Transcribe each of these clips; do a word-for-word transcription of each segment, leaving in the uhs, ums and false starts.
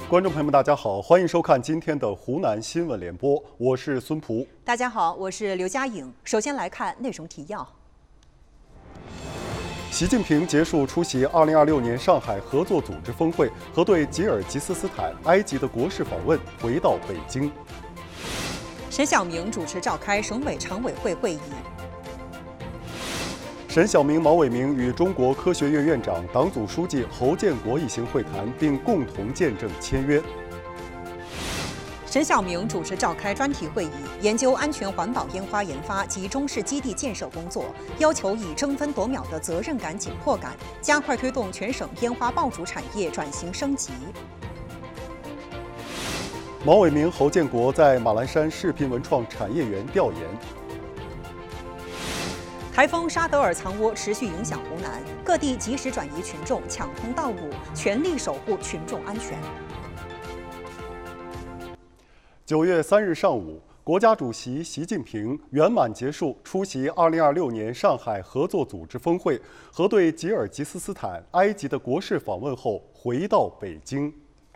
观众朋友们，大家好，欢迎收看今天的湖南新闻联播，我是孙璞。 大家好，我是刘佳颖。首先来看内容提要。 习近平结束出席二零二六年上海合作组织峰会和对吉尔吉斯斯坦、埃及的国事访问，回到北京。 沈晓明主持召开省委常委会会议。 沈晓明、毛伟明与中国科学院院长、党组书记侯建国一行会谈，并共同见证签约。 沈晓明主持召开专题会议，研究安全环保烟花研发及中式基地建设工作，要求以争分夺秒的责任感、紧迫感，加快推动全省烟花爆竹产业转型升级。 毛伟明、侯建国在马栏山视频文创产业园调研。 台风沙德尔藏窝持续影响湖南，各地及时转移群众，抢通道路，全力守护群众安全。 九月三日上午，国家主席习近平圆满结束出席二零二六年上海合作组织峰会和对吉尔吉斯斯坦、埃及的国事访问后，回到北京。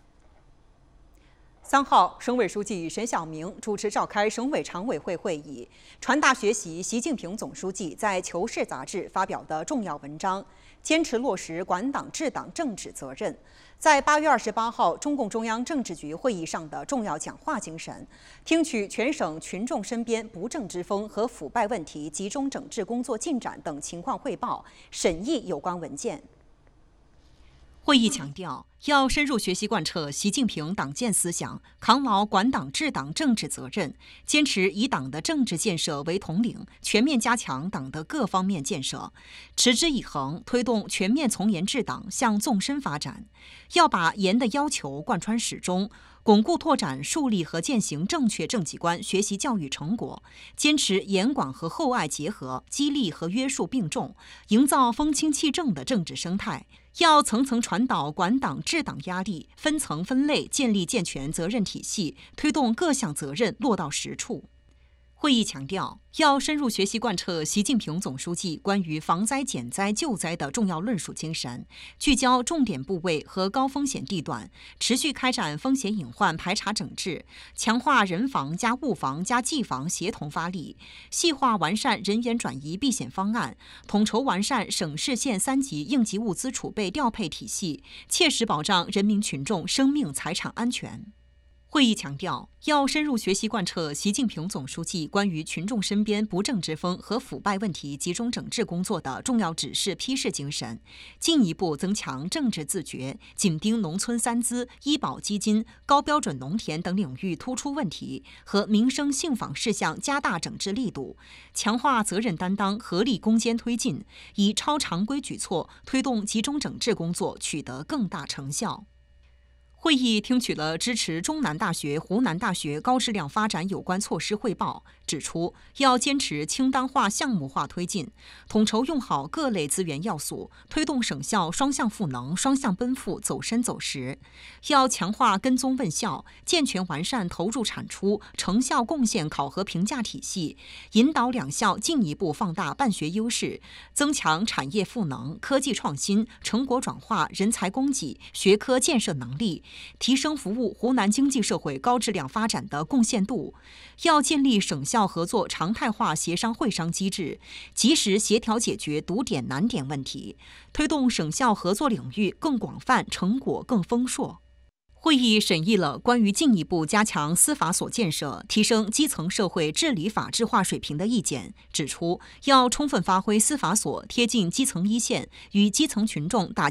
三号，省委书记沈晓明主持召开省委常委会会议，传达学习习近平总书记在《求是》杂志发表的重要文章，坚持落实管党治党政治责任，在八月二十八号中共中央政治局会议上的重要讲话精神，听取全省群众身边不正之风和腐败问题集中整治工作进展等情况汇报，审议有关文件。会议强调，要深入学习贯彻习近平党建思想，扛牢管党治党政治责任，坚持以党的政治建设为统领，全面加强党的各方面建设，持之以恒推动全面从严治党向纵深发展。要把严的要求贯穿始终，巩固拓展树立和践行正确政绩观学习教育成果，坚持严管和厚爱结合，激励和约束并重，营造风清气正的政治生态。要层层传导管党治党压力，分层分类建立健全责任体系，推动各项责任落到实处。会议强调，要深入学习贯彻习近平总书记关于防灾减灾救灾的重要论述精神，聚焦重点部位和高风险地段，持续开展风险隐患排查整治，强化人防加物防加技防协同发力，细化完善人员转移避险方案，统筹完善省市县三级应急物资储备调配体系，切实保障人民群众生命财产安全。会议强调，要深入学习贯彻习近平总书记关于群众身边不正之风和腐败问题集中整治工作的重要指示批示精神，进一步增强政治自觉，紧盯农村三资、医保基金、高标准农田等领域突出问题和民生信访事项，加大整治力度，强化责任担当，合力攻坚推进，以超常规举措推动集中整治工作取得更大成效。会议听取了支持中南大学、湖南大学高质量发展有关措施汇报，指出要坚持清单化、项目化推进，统筹用好各类资源要素，推动省校双向赋能、双向奔赴走深走实。要强化跟踪问校，健全完善投入产出、成效贡献考核评价体系，引导两校进一步放大办学优势，增强产业赋能、科技创新、成果转化、人才供给、学科建设能力，提升服务湖南经济社会高质量发展的贡献度。要建立省校合作常态化协商会商机制，及时协调解决堵点难点问题，推动省校合作领域更广泛，成果更丰硕。会议审议了关于进一步加强司法所建设、提升基层社会治理法治化水平的意见，指出要充分发挥司法所贴近基层一线，与基层群众打